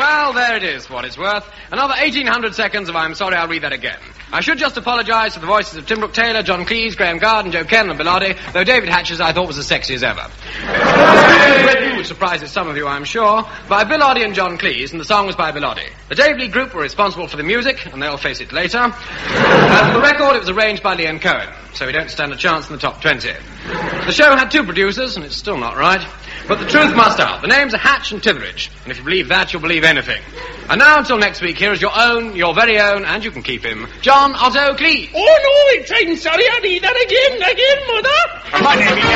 Well, there it is, for what it's worth. Another 1,800 seconds of I'm sorry, I'll read that again. I should just apologise to the voices of Tim Brooke Taylor, John Cleese, Graham Gard, and Joe Kenn and Bill Oddie, though David Hatch's I thought was as sexy as ever. Which surprises some of you, I'm sure, by Bill Oddie and John Cleese, and the song was by Bill Oddie. The Dave Lee Group were responsible for the music, and they'll face it later. For the record, it was arranged by Leon Cohen, so we don't stand a chance in the top 20. The show had 2 producers, and it's still not right. But the truth must out. The names are Hatch and Titheridge. And if you believe that, you'll believe anything. And now, until next week, here is your own, your very own, and you can keep him, John Otto Cleese. Oh, no, I'm sorry, I'll read that again, Mother. My name is